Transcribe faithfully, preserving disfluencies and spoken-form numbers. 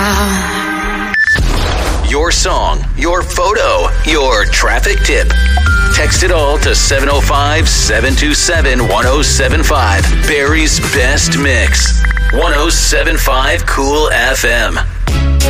Your song, your photo, your traffic tip. Text it all to seven oh five, seven two seven, one oh seven five. Barrie's Best Mix. one oh seven point five Cool F M.